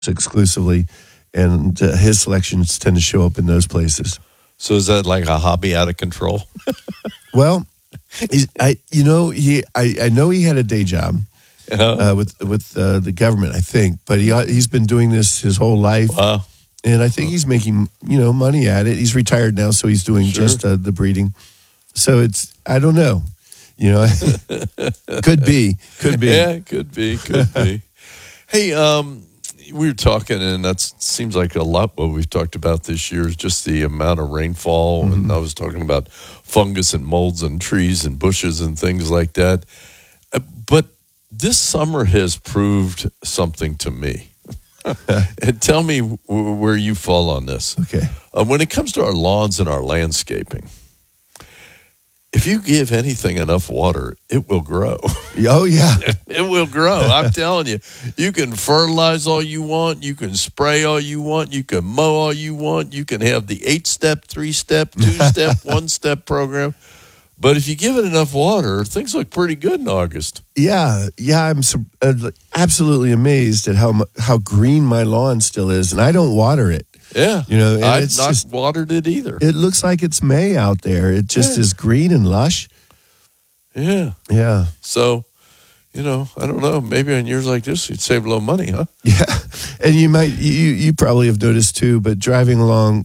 exclusively, and his selections tend to show up in those places. So is that like a hobby out of control? Well, I know he had a day job with the government, I think, but he's been doing this his whole life. Wow. And I think he's making, money at it. He's retired now, so he's doing just the breeding. So I don't know. Could be. Yeah, could be. Hey, we were talking, and that seems like a lot what we've talked about this year is just the amount of rainfall. Mm-hmm. And I was talking about fungus and molds and trees and bushes and things like that. But this summer has proved something to me. And tell me where you fall on this. Okay. When it comes to our lawns and our landscaping, if you give anything enough water, it will grow. Oh, yeah. It will grow. I'm telling you. You can fertilize all you want. You can spray all you want. You can mow all you want. You can have the 8-step, 3-step, 2-step, 1-step program. But if you give it enough water, things look pretty good in August. Yeah. I'm absolutely amazed at how green my lawn still is, and I don't water it. Yeah. And I've not watered it either. It looks like it's May out there. It just is green and lush. Yeah. Yeah. So, I don't know. Maybe on years like this, you'd save a little money, huh? Yeah. And you probably have noticed too, but driving along,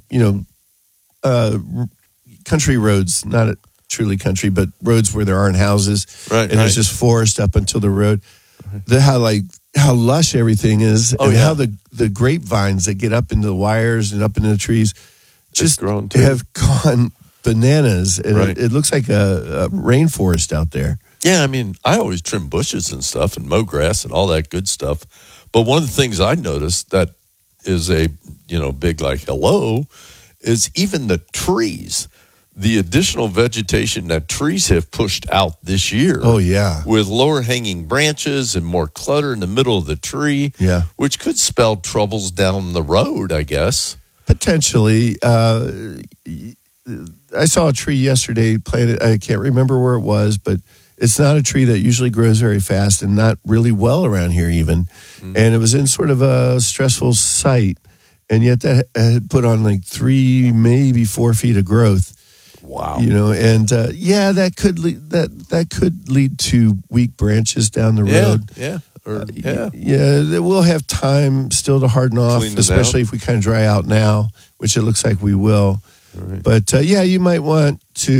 country roads, not truly country, but roads where there aren't houses, right? And there's just forest up until the road. How lush everything is, how the grapevines that get up into the wires and up into the trees just have gone bananas, and it looks like a rainforest out there. Yeah, I mean, I always trim bushes and stuff and mow grass and all that good stuff. But one of the things I noticed that is a big hello is even the trees. The additional vegetation that trees have pushed out this year. Oh, yeah. With lower hanging branches and more clutter in the middle of the tree. Yeah. Which could spell troubles down the road, I guess. Potentially. I saw a tree yesterday planted. I can't remember where it was, but it's not a tree that usually grows very fast and not really well around here even. Mm-hmm. And it was in sort of a stressful site. And yet that had put on 3, maybe 4 feet of growth. Wow. And that could lead to weak branches down the road. Yeah. We'll have time still to harden off, especially if we kind of dry out now, which it looks like we will. Right. But you might want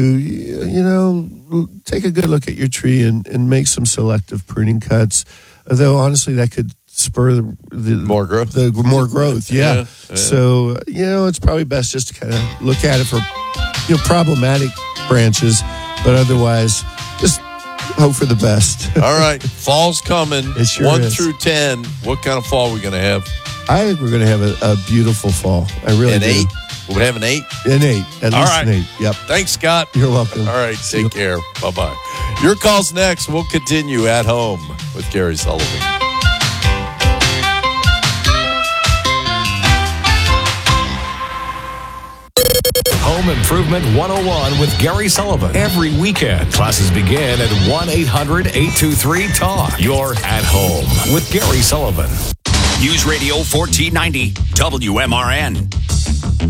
to, take a good look at your tree and make some selective pruning cuts. Although honestly, that could spur the more growth. More growth, yeah. So it's probably best just to kind of look at it for problematic branches, but otherwise, just hope for the best. All right, fall's coming. It sure 1 is. through 10. What kind of fall are we going to have? I think we're going to have a beautiful fall. I really do. 8? We'll have an 8? An 8. At All least right. an 8. Yep. Thanks, Scott. You're welcome. All right, take care. Bye-bye. Your call's next. We'll continue at home with Gary Sullivan. Home Improvement 101 with Gary Sullivan. Every weekend, classes begin at 1-800-823-TALK. You're at home with Gary Sullivan. News Radio 1490, WMRN.